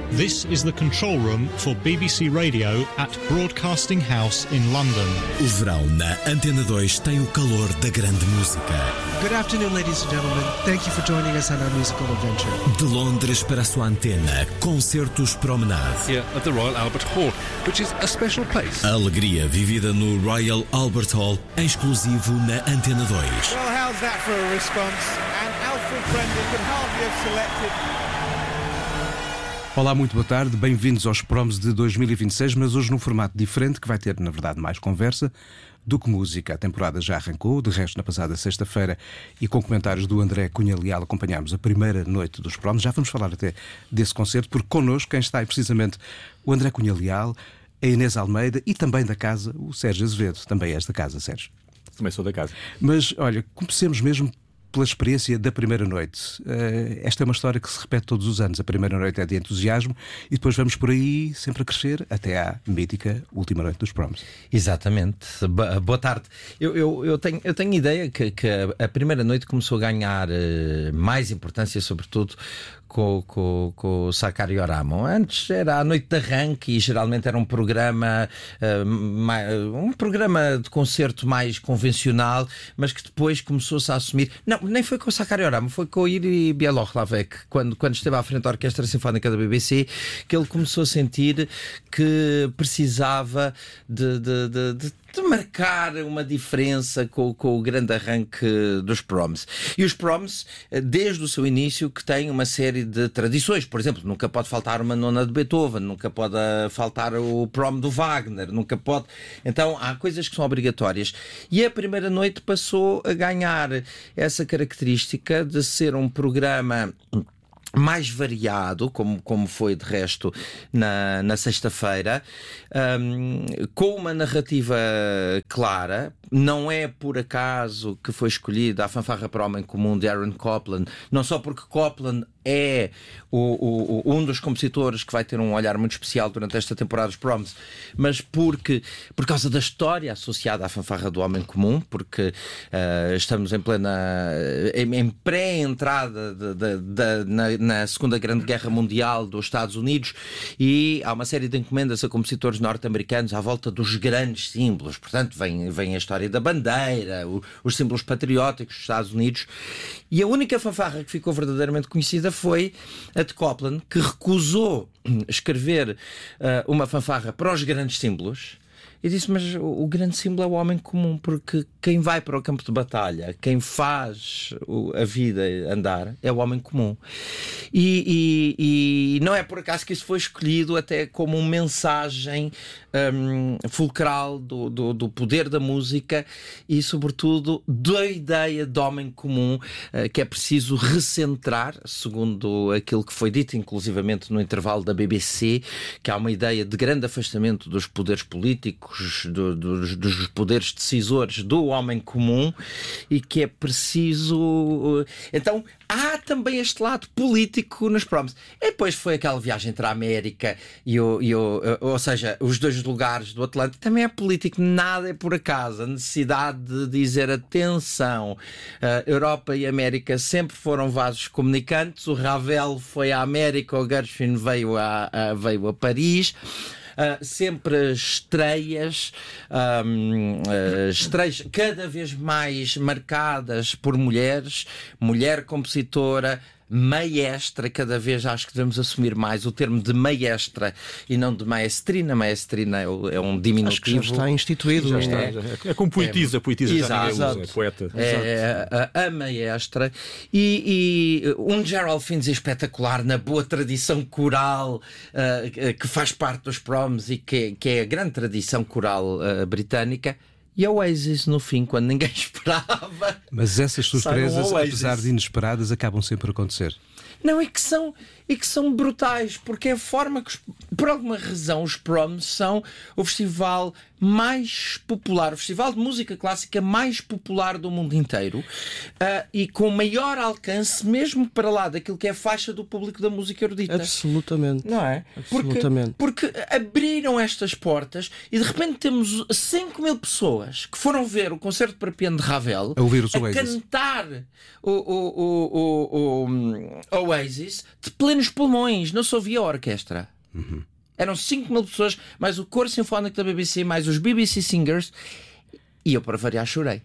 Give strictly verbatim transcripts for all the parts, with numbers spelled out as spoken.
This is the control room for B B C Radio at Broadcasting House in London. O verão na Antena dois tem o calor da grande música. Good afternoon, ladies and gentlemen. Thank you for joining us on our musical adventure. De Londres para a sua antena, concertos Promenade. Here at the Royal Albert Hall, which is a special place. A alegria vivida no Royal Albert Hall, em exclusivo na Antena dois. Well, how's that for a response? And Alfred Brendan could hardly have selected. Olá, muito boa tarde, bem-vindos aos Proms de dois mil e vinte e seis, mas hoje num formato diferente, que vai ter, na verdade, mais conversa do que música. A temporada já arrancou, de resto, na passada sexta-feira, e com comentários do André Cunha Leal acompanhámos a primeira noite dos Proms. Já vamos falar até desse concerto, porque connosco quem está é precisamente o André Cunha Leal, a Inês Almeida e também da casa, o Sérgio Azevedo. Também és da casa, Sérgio. Também sou da casa. Mas, olha, comecemos mesmo pela experiência da primeira noite. Uh, esta é uma história que se repete todos os anos. A primeira noite é de entusiasmo e depois vamos por aí sempre a crescer até à mítica última noite dos Proms. Exatamente. Boa tarde. Eu, eu, eu, tenho, eu tenho ideia que, que a primeira noite começou a ganhar uh, mais importância, sobretudo com, com, com o Sakari Oramo. Antes era a noite de arranque e geralmente era um programa uh, mais, um programa de concerto mais convencional, mas que depois começou-se a assumir. Não, nem foi com o Sakari Oramo, foi com o Iri Bielohlavek, quando, quando esteve à frente da Orquestra Sinfónica da B B C, que ele começou a sentir que precisava de, de, de, de de marcar uma diferença com, com o grande arranque dos Proms. E os Proms, desde o seu início, que têm uma série de tradições. Por exemplo, nunca pode faltar uma nona de Beethoven, nunca pode faltar o Prom do Wagner, nunca pode... Então, há coisas que são obrigatórias. E a primeira noite passou a ganhar essa característica de ser um programa mais variado, como, como foi de resto na, na sexta-feira, um, com uma narrativa clara. Não é por acaso que foi escolhida a Fanfarra para o Homem Comum de Aaron Copland, não só porque Copland é o, o, o, um dos compositores que vai ter um olhar muito especial durante esta temporada dos Proms, mas porque, por causa da história associada à Fanfarra do Homem Comum, porque uh, estamos em plena em, em pré-entrada de, de, de, na, na Segunda Grande Guerra Mundial dos Estados Unidos, e há uma série de encomendas a compositores norte-americanos à volta dos grandes símbolos. Portanto, vem, vem a história da bandeira, o, os símbolos patrióticos dos Estados Unidos, e a única fanfarra que ficou verdadeiramente conhecida foi a de Copland, que recusou escrever uh, uma fanfarra para os grandes símbolos. E disse, mas o, o grande símbolo é o homem comum, porque quem vai para o campo de batalha, quem faz o, a vida andar, é o homem comum. E, e, e não é por acaso que isso foi escolhido até como uma mensagem um, fulcral do, do, do poder da música e, sobretudo, da ideia de homem comum, uh, que é preciso recentrar, segundo aquilo que foi dito, inclusivamente no intervalo da B B C, que há uma ideia de grande afastamento dos poderes políticos, Do, dos, dos poderes decisores do homem comum, e que é preciso... Então há também este lado político nos Proms. E depois foi aquela viagem entre a América e o, e o ou seja, os dois lugares do Atlântico. Também é político, nada é por acaso. A necessidade de dizer atenção, a Europa e a América sempre foram vasos comunicantes. O Ravel foi à América, o Gershwin veio a, a, veio a Paris. Uh, sempre estreias, um, uh, estreias cada vez mais marcadas por mulheres, mulher compositora, maestra. Cada vez acho que devemos assumir mais o termo de maestra e não de maestrina. Maestrina é, é um diminutivo. Acho que já está instituído. Já está. É, é como poetisa, é, poetisa exato, já ninguém usa, exato. é poeta. É, a, a maestra. E, e um Gerald Finzi espetacular, na boa tradição coral uh, que faz parte dos Proms e que, que é a grande tradição coral uh, britânica. E a Oasis no fim, quando ninguém esperava. Mas essas surpresas, apesar de inesperadas, acabam sempre a acontecer. Não, é que são, é que são brutais, porque é a forma que os, por alguma razão, os proms são o festival mais popular, o festival de música clássica mais popular do mundo inteiro, uh, e com maior alcance, mesmo para lá daquilo que é a faixa do público da música erudita. Absolutamente. Não é? Absolutamente. Porque, porque abriram estas portas e de repente temos cinco mil pessoas que foram ver o concerto para piano de Ravel a, ouvir os a Oasis. cantar o, o, o, o, o Oasis de plenos pulmões. Não se ouvia a orquestra. Uhum. Eram cinco mil pessoas, mais o coro sinfónico da B B C, mais os B B C Singers, e eu, para variar, chorei.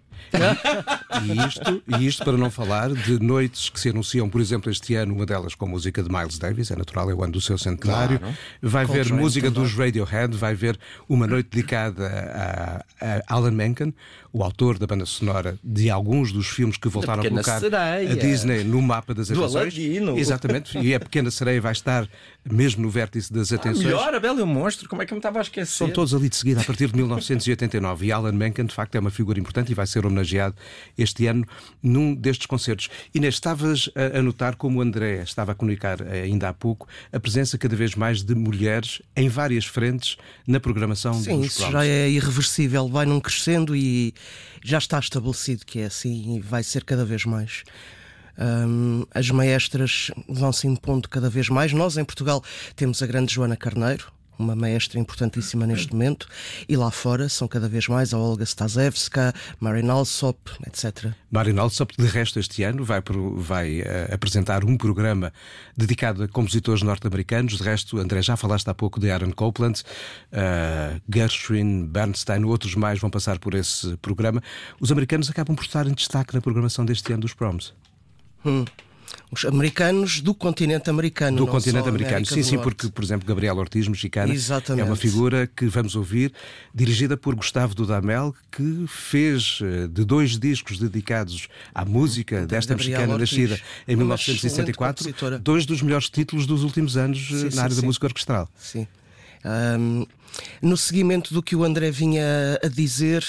E isto, e isto para não falar de noites que se anunciam, por exemplo, este ano, uma delas com música de Miles Davis, é natural, é o ano do seu centenário. Claro. Vai Com ver Train música também. dos Radiohead, vai ver uma noite dedicada a, a Alan Menken, o autor da banda sonora de alguns dos filmes que voltaram a Pequena colocar Sereia, a Disney no mapa das do atenções. Aladino. Exatamente, e a Pequena Sereia vai estar mesmo no vértice das atenções. Melhor, a Bela e o Monstro, como é que eu me estava a esquecer? São todos ali de seguida, a partir de mil novecentos e oitenta e nove. E Alan Menken, de facto, é uma figura importante e vai ser homenageado este ano num destes concertos. Inês, estavas a, a notar, como o André estava a comunicar ainda há pouco, a presença cada vez mais de mulheres em várias frentes na programação dos Sim, isso programas. já é irreversível, vai num crescendo e já está estabelecido que é assim e vai ser cada vez mais. Um, as maestras vão se impondo cada vez mais. Nós, em Portugal, temos a grande Joana Carneiro, uma maestra importantíssima neste momento, e lá fora são cada vez mais a Olga Stasevska, Marin Alsop, etcétera. Marin Alsop, de resto, este ano vai, vai uh, apresentar um programa dedicado a compositores norte-americanos. De resto, André, já falaste há pouco de Aaron Copland, uh, Gershwin, Bernstein, outros mais vão passar por esse programa. Os americanos acabam por estar em destaque na programação deste ano dos Proms. Hum. Os americanos do continente americano. Do não continente só americano, América sim, do sim, Norte. porque, por exemplo, Gabriel Ortiz, mexicana, Exatamente. é uma figura que vamos ouvir, dirigida por Gustavo Dudamel, que fez de dois discos dedicados à música desta Gabriel mexicana Ortiz, nascida em uma mil novecentos e sessenta e quatro, excelente compositora. dois dos melhores títulos dos últimos anos Sim, na sim, área sim. da música orquestral. Sim. Um, no seguimento do que o André vinha a dizer,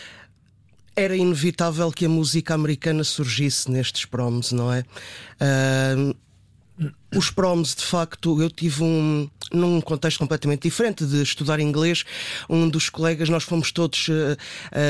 era inevitável que a música americana surgisse nestes proms, não é? Um, Os proms, de facto, eu tive um num contexto completamente diferente de estudar inglês. Um dos colegas, nós fomos todos uh, uh,